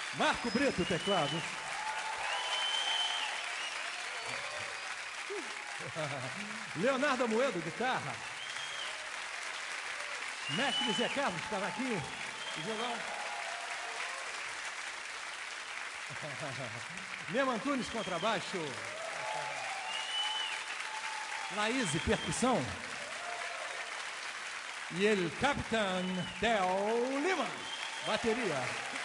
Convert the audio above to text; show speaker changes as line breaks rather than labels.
Marco Brito, teclados. Leonardo Amoedo, guitarra. Mestre Zé Carlos, cavaquinho e violão. Nemo Antunes, contrabaixo. Laís, percussão. E ele, Capitão Theo Lima, bateria.